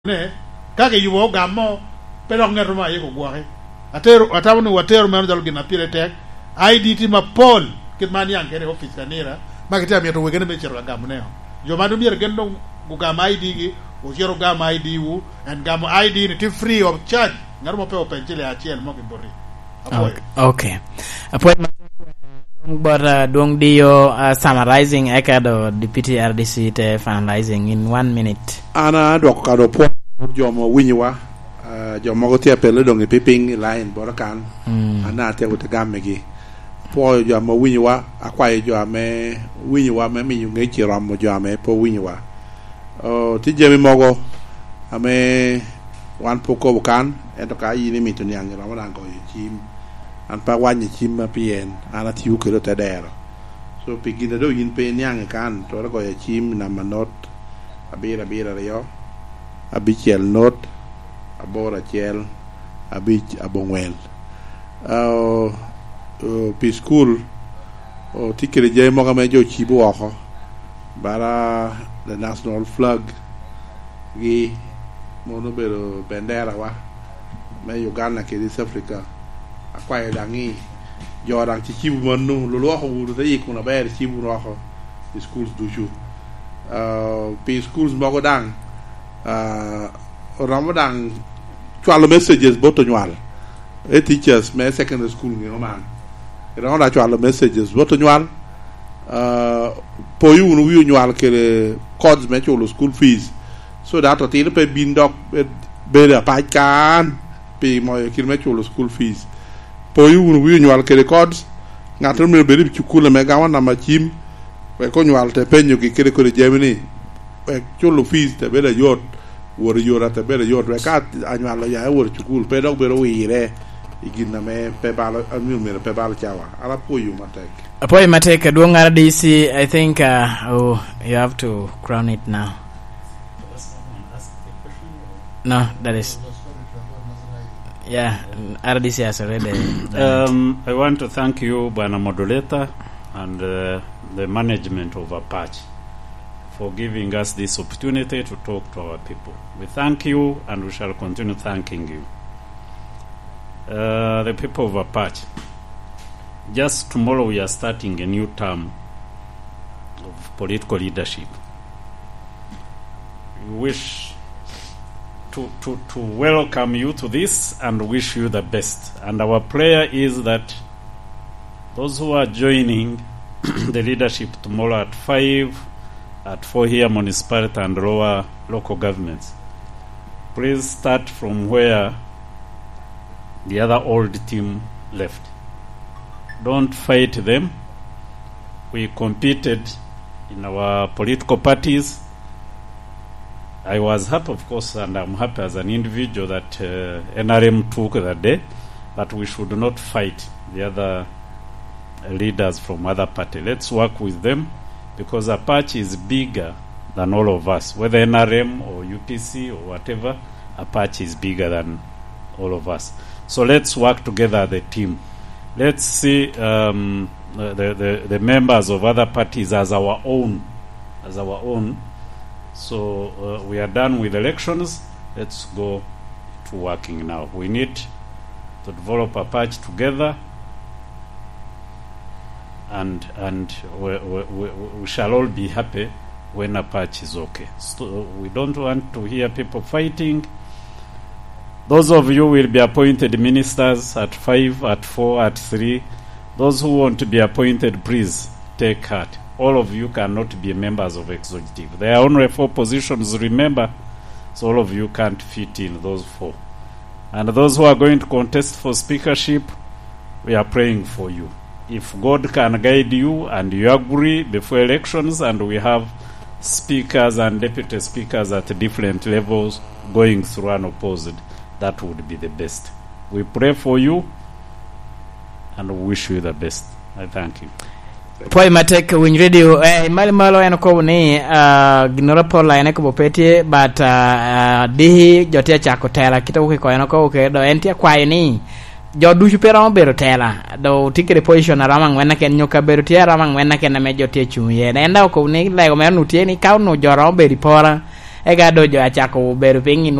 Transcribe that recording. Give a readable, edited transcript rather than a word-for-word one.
ne kake yuwo gamo pero ngero ma yego gwahe atero atawnu watero man dal gina pile tek ID ti ma pol kit man yang kere office kanira magita mi to wegene me chero gam ne yo madu mi gendo gu gam ID gi o chero gam ID wu and gam ID ni free of charge ngaro mo pe o penjile achiel mo kimbori okay appointment but dong dio summarizing ekado deputy RDC te finalizing in 1 minute ana dok kado po jomo winyiwa jomo go tie pele dong piping line borakan ana te go gamegi po jomo winyiwa akwaye jome winyiwa me mi nge chiram jome po winyiwa ti jemi mogo ame wan poko bukan etoka yini mituni ang ramadan ko yim an pa wanye chim ma pien ana tiu kero tedero so pigina do yin pe nyang kan to ko ya chim na manot abira yo abichel not abora chel abich abongwel pi school o tikere je mo ga me jo chibu oho bara the national flag gi mono bero bendera wa me Uganda ke South Africa akwaye dangi jorang ci cibu manu lu lo xu da yik na bayar cibu ro xo schools du ju pe schools mo go dang ramadan twalo messages boto nyal teachers me secondary school ni man ramadan twalo messages boto nyal po yu nu yu nyal ke codes me cho school fees so that to tele pe bindok be da pa kan pe mo ke me cho school fees po yu wi nyual ke records ngato me be ci kula me gawa na ma chim we ko nyual te penyo ki kere ko Germany we chulu fees te be la yot wor yora te be la yot we ka anyual ya wor ci kul pe dog be ro wi re igina me pe balo amul me pe balo chawa ala po yu matek apoy matek do ngara DC I think you have to crown it now. No, that is yeah, RDC has already I want to thank you, Bwana Moderator, and the management of Apache for giving us this opportunity to talk to our people. We thank you, and we shall continue thanking you. The people of Apache, just tomorrow we are starting a new term of political leadership. We wish to welcome you to this and wish you the best. And our prayer is that those who are joining the leadership tomorrow at 5, at 4 here, municipality and lower local governments, please start from where the other old team left. Don't fight them. We competed in our political parties. I was happy, of course, and I'm happy as an individual that NRM took that day, but we should not fight the other leaders from other parties. Let's work with them, because Apache is bigger than all of us. Whether NRM or UPC or whatever, Apache is bigger than all of us. So let's work together as a team. Let's see the members of other parties as our own. So we are done with elections. Let's go to working now. We need to develop Apache together, and we shall all be happy when Apache is okay. So we don't want to hear people fighting. Those of you will be appointed ministers at 5, at 4, at 3. Those who want to be appointed, please take heart. All of you cannot be members of executive. There are only 4 positions, remember, so all of you can't fit in those 4. And those who are going to contest for speakership, we are praying for you. If God can guide you and you agree before elections, and we have speakers and deputy speakers at different levels going through unopposed, that would be the best. We pray for you and wish you the best. I thank you. Poi matek win radio malo en ko ni ginora pola en ko bopeti but dihi jotia chako tela kita ko en ko ke do entia kwai ni jodu chupera bero tela do tikere position aramang wena ken nyoka bero tiara ramang wena ken me jotia chuye enda ko ni lego me nutie ni kauno joro beri pora eka dojo achako bedo piny